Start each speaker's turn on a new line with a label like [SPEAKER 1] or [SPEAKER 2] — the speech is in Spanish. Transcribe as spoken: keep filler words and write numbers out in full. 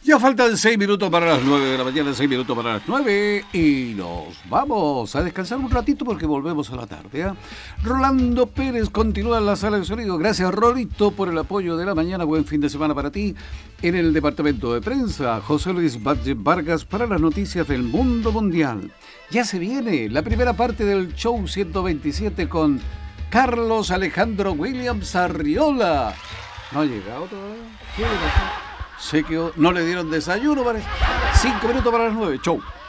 [SPEAKER 1] Ya faltan seis minutos para las nueve de la mañana, seis minutos para las nueve y nos vamos a descansar un ratito porque volvemos a la tarde. ¿eh? Rolando Pérez continúa en la sala de sonido. Gracias, Rolito, por el apoyo de la mañana. Buen fin de semana para ti. En el departamento de prensa, José Luis Vargas para las noticias del mundo mundial. Ya se viene la primera parte del show ciento veintisiete con Carlos Alejandro Williams Arriola. ¿No ha llegado todavía? ¿Qué le pasó? Sé que no le dieron desayuno, parece. Cinco minutos para las nueve. Chau.